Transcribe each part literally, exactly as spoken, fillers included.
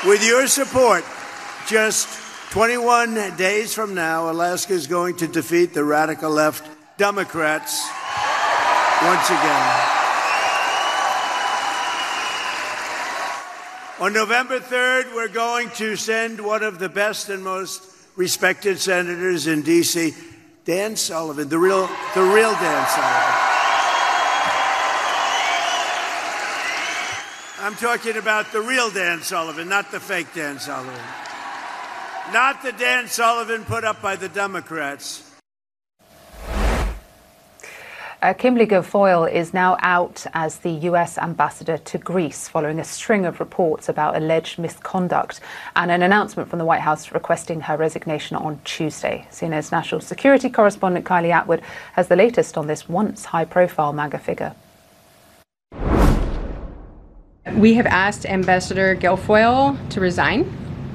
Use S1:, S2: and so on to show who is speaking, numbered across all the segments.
S1: With your support, just twenty-one days from now, Alaska is going to defeat the radical left Democrats once again. On November third, we're going to send one of the best and most respected senators in D C, Dan Sullivan, the real, the real Dan Sullivan. I'm talking about the real Dan Sullivan, not the fake Dan Sullivan. Not the Dan Sullivan put up by the Democrats.
S2: Uh, Kimberly Guilfoyle is now out as the U S ambassador to Greece following a string of reports about alleged misconduct and an announcement from the White House requesting her resignation on Tuesday. C N N's national security correspondent Kylie Atwood has the latest on this once high-profile MAGA figure.
S3: We have asked Ambassador Guilfoyle to resign.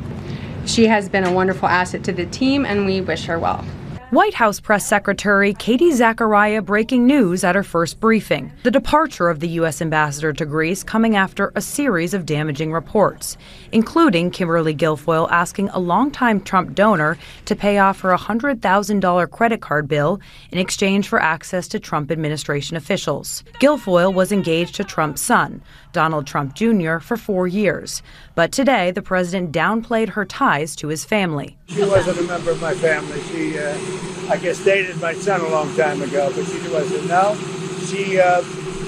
S3: She has been a wonderful asset to the team, and we wish her well.
S4: White House Press Secretary Katie Zachariah breaking news at her first briefing. The departure of the U S ambassador to Greece coming after a series of damaging reports, including Kimberly Guilfoyle asking a longtime Trump donor to pay off her one hundred thousand dollars credit card bill in exchange for access to Trump administration officials. Guilfoyle was engaged to Trump's son, Donald Trump Junior, for four years. But today, the president downplayed her ties to his family.
S1: She wasn't a member of my family. She, uh, I guess, dated my son a long time ago, but she wasn't. No, she, uh,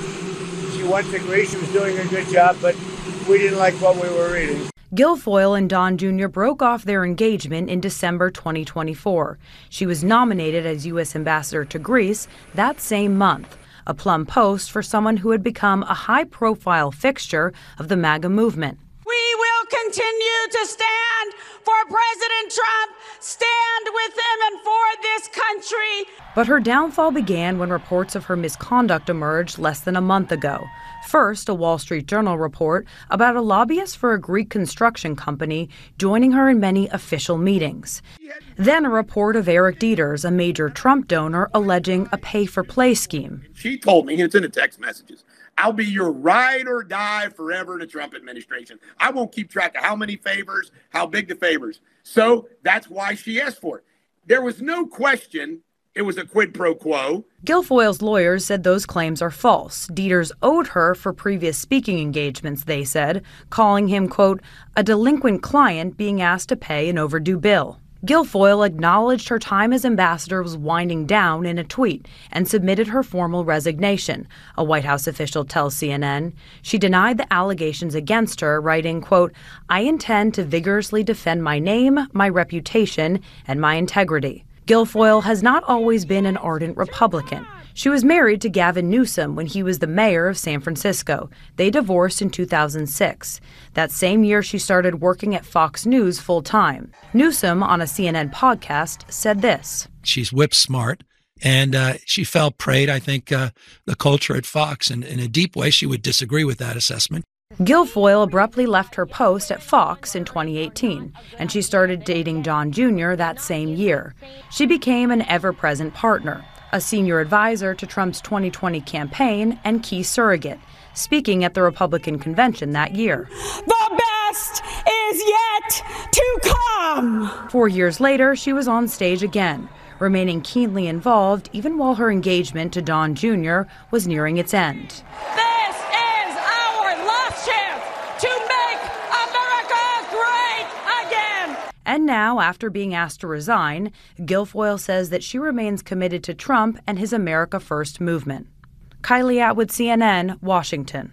S1: she went to Greece. She was doing a good job, but we didn't like what we were reading.
S4: Guilfoyle and Don Junior broke off their engagement in December twenty twenty-four. She was nominated as U S ambassador to Greece that same month. A plum post for someone who had become a high-profile fixture of the MAGA movement.
S5: We will continue to stand for President Trump, stand with him and for this country.
S4: But her downfall began when reports of her misconduct emerged less than a month ago. First, a Wall Street Journal report about a lobbyist for a Greek construction company joining her in many official meetings. Then a report of Eric Dieters, a major Trump donor, alleging a pay-for-play scheme.
S6: She told me, and it's in the text messages, I'll be your ride or die forever in the Trump administration. I won't keep track of how many favors, how big the favors. So that's why she asked for it. There was no question it was a quid pro quo.
S4: Guilfoyle's lawyers said those claims are false. Dieters owed her for previous speaking engagements, they said, calling him, quote, a delinquent client being asked to pay an overdue bill. Guilfoyle acknowledged her time as ambassador was winding down in a tweet and submitted her formal resignation, a White House official tells C N N. She denied the allegations against her, writing, quote, I intend to vigorously defend my name, my reputation, and my integrity. Guilfoyle has not always been an ardent Republican. She was married to Gavin Newsom when he was the mayor of San Francisco. They divorced in two thousand six. That same year, she started working at Fox News full-time. Newsom, on a C N N podcast, said this.
S7: She's whip smart, and uh, she fell prey to, I think, uh, the culture at Fox. And in a deep way, she would disagree with that assessment.
S4: Guilfoyle abruptly left her post at Fox in twenty eighteen, and she started dating Don Junior that same year. She became an ever-present partner, a senior advisor to Trump's twenty twenty campaign and key surrogate, speaking at the Republican convention that year.
S5: The best is yet to come.
S4: Four years later, she was on stage again, remaining keenly involved even while her engagement to Don Junior was nearing its end.
S5: This is our last chance to make America great again.
S4: And now, after being asked to resign, Guilfoyle says that she remains committed to Trump and his America First movement. Kylie Atwood, C N N, Washington.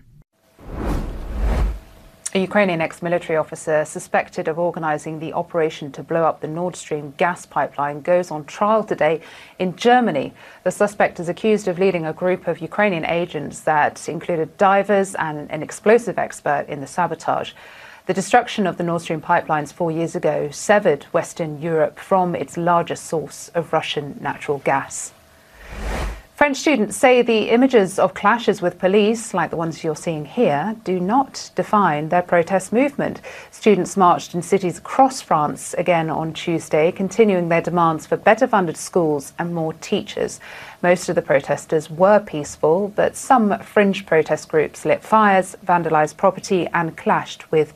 S2: A Ukrainian ex-military officer suspected of organizing the operation to blow up the Nord Stream gas pipeline goes on trial today in Germany. The suspect is accused of leading a group of Ukrainian agents that included divers and an explosive expert in the sabotage. The destruction of the Nord Stream pipelines four years ago severed Western Europe from its largest source of Russian natural gas. French students say the images of clashes with police, like the ones you're seeing here, do not define their protest movement. Students marched in cities across France again on Tuesday, continuing their demands for better funded schools and more teachers. Most of the protesters were peaceful, but some fringe protest groups lit fires, vandalized property and clashed with